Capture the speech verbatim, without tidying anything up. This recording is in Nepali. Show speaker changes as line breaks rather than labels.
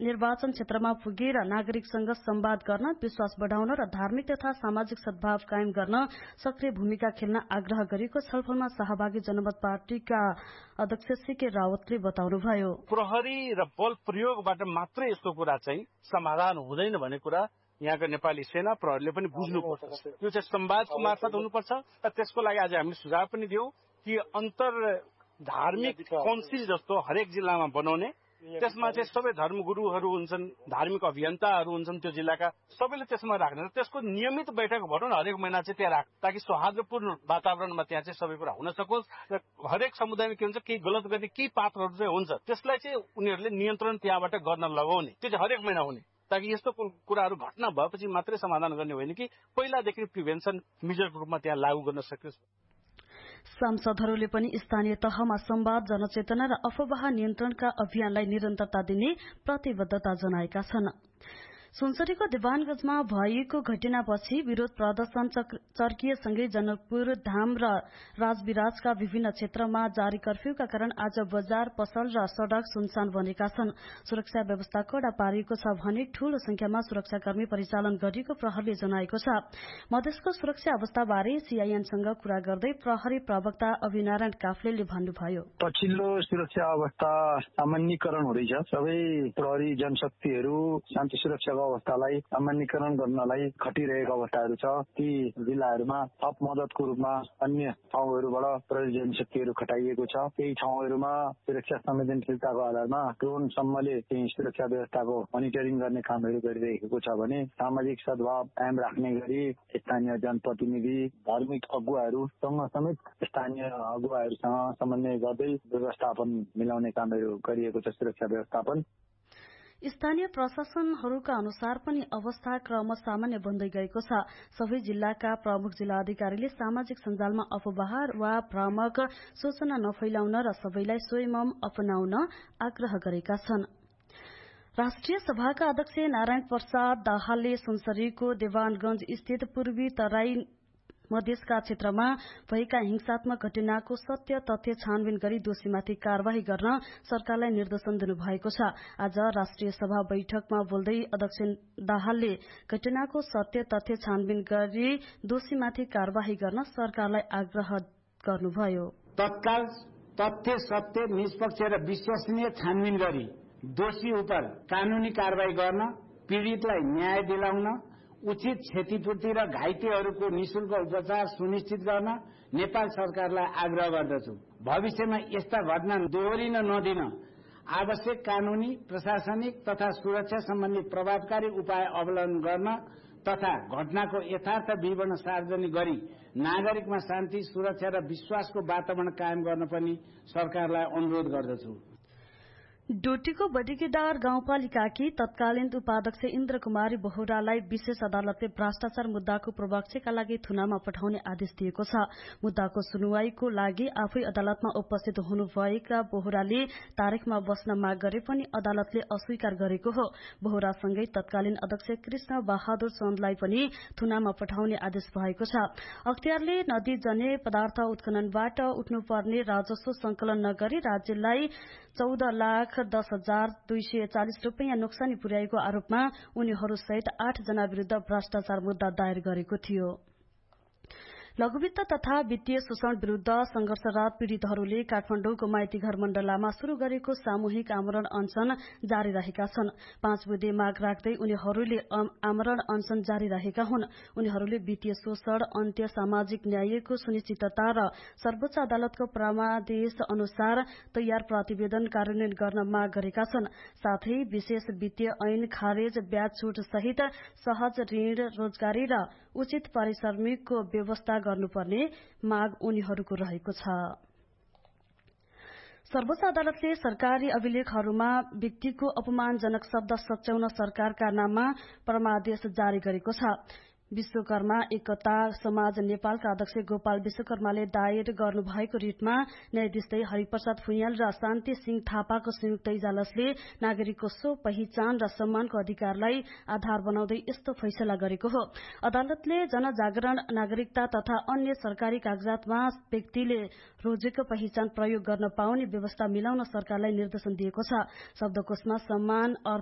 निर्वाचन क्षेत्रमा पुगेर नागरिकसँग संवाद गर्न, विश्वास बढ़ाउन र धार्मिक तथा सामाजिक सद्भाव कायम गर्न सक्रिय भूमिका खेल्न आग्रह गरेको छलफलमा सहभागी जनमत पार्टीका अध्यक्ष सीके रावतले बताउनुभयो।
प्रहरी र बल प्रयोगबाट मात्रै यसको कुरा चाहिँ समाधान हुँदैन भन्ने कुरा यहाँको नेपाली सेना प्रहरीले पनि बुझ्नुपर्छ। त्यो चाहिँ संवादको मार्फत हुनुपर्छ र त्यसको लागि आज हामीले सुझाव पनि दियौं कि अन्तर धार्मिक काउन्सिल जस्तो हरेक जिल्लामा बनाउने, त्यसमा चाहिँ सबै धर्मगुरुहरू हुन्छन्, धार्मिक अभियन्ताहरू हुन्छन् त्यो जिल्लाका, सबैले त्यसमा राख्ने र त्यसको नियमित बैठक भनौँ न हरेक महिना चाहिँ त्यहाँ राख, ताकि सौहार्दपूर्ण वातावरणमा त्यहाँ चाहिँ सबै कुरा हुन सकोस् र हरेक समुदायमा के हुन्छ केही गलत गर्ने केही पात्रहरू चाहिँ हुन्छ त्यसलाई चाहिँ उनीहरूले नियन्त्रण त्यहाँबाट गर्न लगाउने, त्यो चाहिँ हरेक महिना हुने, ताकि यस्तो कुराहरू घटना भएपछि मात्रै समाधान गर्ने होइन कि पहिलादेखि प्रिभेन्सन मेजरको रूपमा त्यहाँ लागू गर्न सकियोस्।
सांसदहरूले पनि स्थानीय तहमा संवाद, जनचेतना र अफवाह नियन्त्रणका अभियानलाई निरन्तरता दिने प्रतिबद्धता जनाएका छन्। सुनसरीको देवानगंजमा भएको घटनापछि विरोध प्रदर्शन चर्किएसँगै जनकपुर धाम र राजविराजका विभिन्न क्षेत्रमा जारी कर्फ्यूका कारण आज बजार, पसल र सड़क सुनसान बनेका छन्। सुरक्षा व्यवस्था कड़ा पारिएको छ भने ठूलो संख्यामा सुरक्षाकर्मी परिचालन गरिएको प्रहरीले जनाएको छ। मधेसको सुरक्षा अवस्थाबारे सीआईएनसँग कुरा गर्दै प्रहरी प्रवक्ता अभिनारायण काफ्लेले भन्नुभयो,
पछिल्लो सुरक्षा अवस्था सामान्यीकरण हुँदैछ। सबै प्रहरी जनशक्तिहरू शान्ति सुरक्षा अवस्थालाई सामान्यीकरण गर्नलाई खटिरहेको अवस्थाहरू छ। ती जिल्लाहरूमा थप मद्दतको रूपमा अन्य ठाउँहरूबाट प्रहरी जनशक्तिहरू खटाइएको छ। केही ठाउँहरूमा सुरक्षा संवेदनशीलताको आधारमा ड्रोनसम्मले चाहिँ सुरक्षा व्यवस्थाको मोनिटरिङ गर्ने कामहरू गरिरहेको छ भने सामाजिक सद्भाव कायम राख्ने गरी स्थानीय जनप्रतिनिधि, धार्मिक अगुवाहरूसँग समेत स्थानीय अगुवाहरूसँग समन्वय गर्दै व्यवस्थापन मिलाउने कामहरू गरिएको छ। सुरक्षा व्यवस्थापन
स्थानीय प्रशासनहरूका अनुसार पनि अवस्था क्रम सामान्य बन्दै गएको छ। सबै जिल्लाका प्रमुख जिल्ला अधिकारीले सामाजिक सञ्जालमा अफवाह वा भ्रामक सूचना नफैलाउन र सबैलाई स्वयं अपनाउन आग्रह गरेका छन्। राष्ट्रिय सभाका अध्यक्ष नारायण प्रसाद दाहालले सुनसरीको देवानगंज स्थित पूर्वी तराई मधेसका क्षेत्रमा भएका हिंसात्मक घटनाको सत्य तथ्य छानबिन गरी दोषीमाथि कार्यवाही गर्न सरकारलाई निर्देशन दिनुभएको छ। आज राष्ट्रिय सभा बैठकमा बोल्दै अध्यक्ष दाहालले घटनाको सत्य तथ्य छानबिन गरी दोषीमाथि कार्यवाही गर्न सरकारलाई आग्रह गर्नुभयो।
तत्काल तथ्य, सत्य, निष्पक्ष र विश्वसनीय छानबिन गरी दोषी उप कानूनी कार्यवाही गर्न, पीड़ितलाई न्याय दिलाउन, उचित क्षतिपूर्ति र घाइतेहरूको निशुल्क उपचार सुनिश्चित गर्न नेपाल सरकारलाई आग्रह गर्दछु। भविष्यमा यस्ता घटना दोहोरिन नदिन आवश्यक कानूनी, प्रशासनिक तथा सुरक्षा सम्बन्धी प्रभावकारी उपाय अवलम्बन गर्न तथा घटनाको यथार्थ विवरण सार्वजनिक गरी नागरिकमा शान्ति, सुरक्षा र विश्वासको वातावरण कायम गर्न पनि सरकारलाई अनुरोध गर्दछु।
डोटीको बडिकेदार गाउँपालिकाकी तत्कालीन उपाध्यक्ष इन्द्र कुमारी बोहरालाई विशेष अदालतले भ्रष्टाचार मुद्दाको प्रवक्ष्यका लागि थुनामा पठाउने आदेश दिएको छ। मुद्दाको सुनवाईको लागि आफै अदालतमा उपस्थित हुनुभएका बोहराले तारिखमा बस्न माग गरे पनि अदालतले अस्वीकार गरेको हो। बोहरासँगै तत्कालीन अध्यक्ष कृष्ण बहादुर चन्दलाई पनि थुनामा पठाउने आदेश भएको छ। अख्तियारले नदीजन्य पदार्थ उत्खननबाट उठ्नुपर्ने राजस्व संकलन नगरी राज्यलाई चौध लाख दस हजार दुई सय चालिस रूपियाँ नोक्सानी पुर्याएको आरोपमा उनीहरू सहित आठ जना विरूद्ध भ्रष्टाचार मुद्दा दायर गरेको थियो। लघुवित्त तथा वित्तीय शोषण विरूद्ध संघर्षरत पीड़ितहरूले काठमाडौँको माइती घर मण्डलामा शुरू गरेको सामूहिक आमरण अनशन जारी रहेका छन्। पाँच बुधे माग राख्दै उनीहरूले आमरण अनशन जारी रहेका हुन्। उनीहरूले वित्तीय शोषण अन्त्य, सामाजिक न्यायको सुनिश्चितता र सर्वोच्च अदालतको परामर्श अनुसार तयार प्रतिवेदन कार्यान्वयन गर्न माग गरेका छन्। साथै विशेष वित्तीय ऐन खारेज, ब्याज छुट सहित सहज ऋण, रोजगारी र उचित पारिश्रमिकको व्यवस्था गर्नुपर्ने माग उनीहरूको रहेको छ। सर्वोच्च अदालतले सरकारी अभिलेखहरूमा व्यक्तिको अपमानजनक शब्द सच्याउन सरकारका नाममा परमादेश जारी गरेको छ। विश्वकर्मा एकता समाज नेपालका अध्यक्ष गोपाल विश्वकर्माले दायर गर्नुभएको रिटमा न्यायाधीश हरिप्रसाद फुइयाल र शान्ति सिंह थापाको संयुक्त इजलासले नागरिकको सो पहिचान र सम्मानको अधिकारलाई आधार बनाउँदै यस्तो फैसला गरेको हो। अदालतले जनजागरण, नागरिकता तथा अन्य सरकारी कागजातमा व्यक्तिले रोजेको पहिचान प्रयोग गर्न पाउने व्यवस्था मिलाउन सरकारलाई निर्देशन दिएको छ। शब्दकोशमा सम्मान